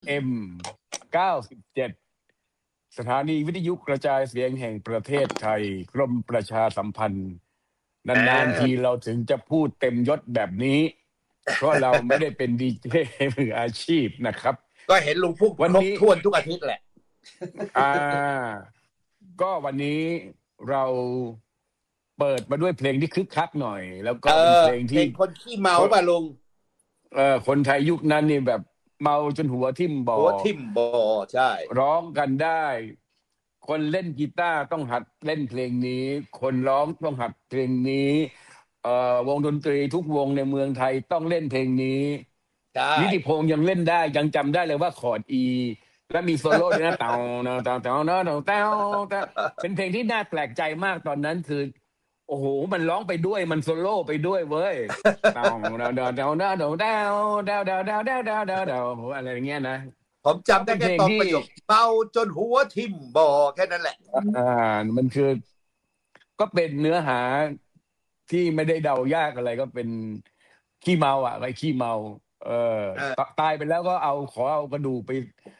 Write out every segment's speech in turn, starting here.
FM 97สถานีวิทยุกระจายเสียงแห่งประเทศไทยกรมประชาสัมพันธ์นานๆทีเราถึงจะพูดเต็มยศแบบนี้ เพราะเราไม่ได้เป็นดีเจมืออาชีพนะครับก็เห็นลุงพูดครบถ้วนทุกอาทิตย์แหละก็วันนี้เราเปิดมาด้วยเพลงที่คึกคักหน่อยแล้วก็เป็นเพลงที่คนขี้เมาป่ะลุงคนไทยยุคนั้นนี่แบบเมาจนหัวทิ่มบ่อใช่ร้องกันได้คนเล่นกีตาร์ต้องหัดเล่นเพลงนี้คนร้องต้องหัดเพลงนี้วงดนตรีทุกวงในเมืองไทยต้องเล่นเพลงนี้นิติพงษ์ยังเล่นได้ยังจำได้เลยว่าคอร์ด E แล้วมีโซโล่ด้วยนะเต่าเป็นเพลงที่น่าแปลกใจมากตอนนั้นคือโอ้โหมันร้องไปด้วยมันโซโล่ไปด้วยเว้ยเต่าอะไรอย่างเงี้ยนะผมจำได้แค่ตอนประโยคเมาจนหัวทิ่มบ่อแค่นั้นแหละมันคือก็เป็นเนื้อหาที่ไม่ได้เดายากอะไรก็เป็นขี้เมาอะไรขี้เมาตายไปแล้วก็ขอเอากระดูกไป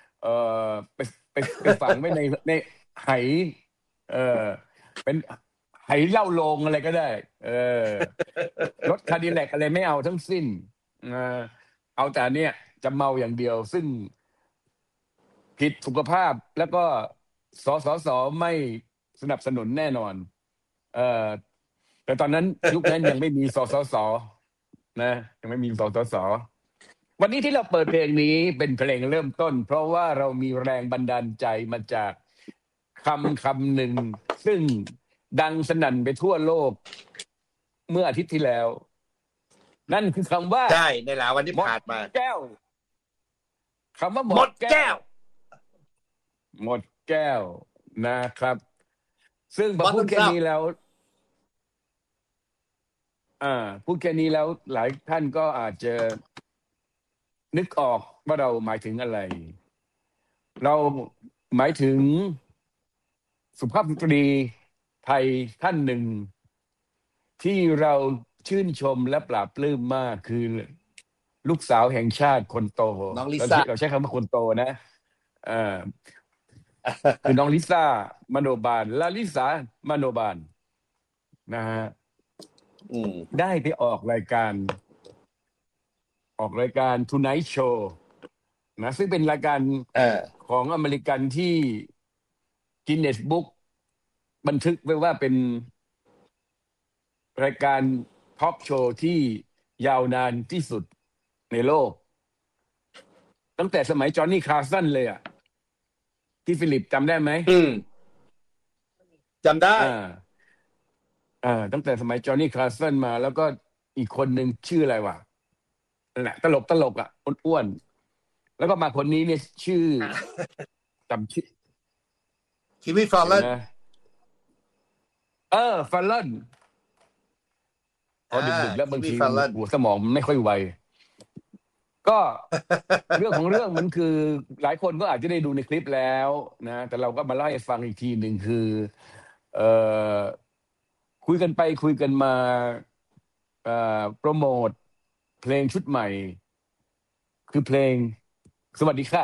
ไปฝังไว้ในไหเป็นไหเหล้าโลงอะไรก็ได้รถคาดิแลกอะไรไม่เอาทั้งสิ้นเอาแต่เนี่ยจะเมาอย่างเดียวซึ่งผิดสุขภาพแล้วก็สสไม่สนับสนุนแน่นอนแต่ตอนนั้นยุคนั้นยังไม่มีสสนะยังไม่มีสสวันนี้ที่เราเปิดเพลงนี้เป็นเพลงเริ่มต้นเพราะว่าเรามีแรงบันดาลใจมาจากคำหนึ่งซึ่งดังสนั่นไปทั่วโลกเมื่ออาทิตย์ที่แล้วนั่นคือคำว่าใช่ในหลายวันที่ผ่านมาแก้วคำว่าหมดแก้วนะครับซึ่งพอพูดแค่นี้แล้วพูดแค่นี้แล้วหลายท่านก็อาจจะนึกออกว่าเราหมายถึงอะไรเราหมายถึงสุภาพสตรีไทยท่านหนึ่งที่เราชื่นชมและปลาบปลื้มมากคือลูกสาวแห่งชาติคนโตน้องลิซ่าเราใช้คำว่าคนโตนะคือน้องลิซ่ามโนบาลลาลิสามโนบาลนะฮะได้ไปออกรายการTonight Show นะซึ่งเป็นรายการของอเมริกันที่กินเนสบุ๊กบันทึกไว้ว่าเป็นรายการทอล์กโชว์ที่ยาวนานที่สุดในโลกตั้งแต่สมัยจอห์นนี่คาร์สันเลยอ่ะที่ฟิลิปจำได้ไหมจำได้ตั้งแต่สมัยจอห์นนี่คาร์สันมาแล้วก็อีกคนหนึ่งชื่ออะไรวะนั่นแหละตลกอ่ะอ้วนๆแล้วก็มาคนนี้เนี่ยชื่อจำชื่อคิมมี่ฟาลเลนฟาลเลนพอดึกๆแล้วบางทีหัวสมองไม่ค่อยไวก็เรื่องของเรื่องมันคือหลายคนก็อาจจะได้ดูในคลิปแล้วนะแต่เราก็มาเล่าให้ฟังอีกทีหนึ่งคือคุยกันไปคุยกันมาโปรโมทเพลงชุดใหม่คือเพลงสวัสดีค่ะ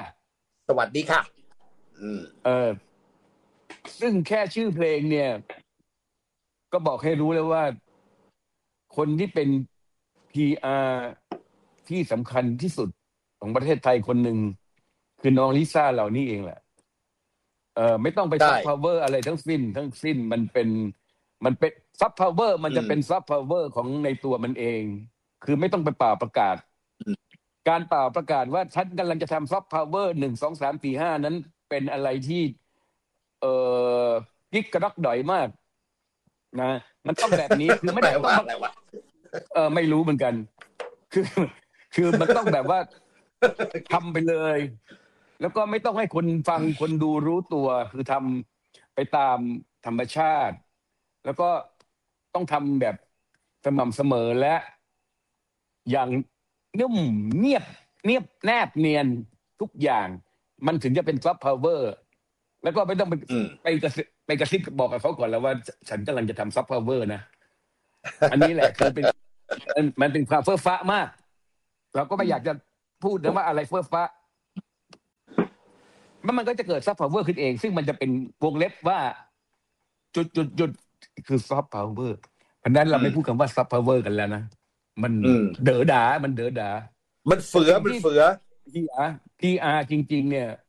ซึ่งแค่ชื่อเพลงเนี่ยก็บอกให้รู้แล้วว่าคนที่เป็น PR ที่สำคัญที่สุดของประเทศไทยคนหนึ่งคือน้องลิซ่าเหล่านี้เองแหละไม่ต้องไปซับพาวเวอร์อะไรทั้งสิ้นมันเป็นซับพาวเวอร์มันจะเป็นซับพาวเวอร์ของในตัวมันเองคือไม่ต้องไปเป่าประกาศการเป่าประกาศว่าฉันกำลังจะทำซับพาวเวอร์1 2 3 4 5นั้นเป็นอะไรที่กิ๊กกระดอกดอยมากนะมันต้องแบบนี้คือไม่ได้ต้องไม่รู้เหมือนกันคือมันต้องแบบว่าทำไปเลยแล้วก็ไม่ต้องให้คนฟังคนดูรู้ตัวคือทำไปตามธรรมชาติแล้วก็ต้องทำแบบสม่ำเสมอและอย่างนุ่มเนียบแนบเนียนทุกอย่างมันถึงจะเป็นซอฟต์พาวเวอร์แล้วก็ไม่ต้องไปกระซิบบอกกับเขาก่อนแล้วว่าฉันกำลังจะทำซอฟต์พาวเวอร์นะอันนี้แหละคือมันเป็นความเฟ้อฟ้ามากเราก็ไม่อยากจะพูดนะว่าอะไรเฟ้อฟ้ามันก็จะเกิดซอฟต์พาวเวอร์ขึ้นเองซึ่งมันจะเป็นวงเล็บว่าจุดคือซอฟต์พาวเวอร์เพราะนั้นเราไม่พูดคำว่าซอฟต์พาวเวอร์กันแล้วนะมันเด๋อดามันเด๋อดามันเฟือพีอาร์จริงๆเนี่ย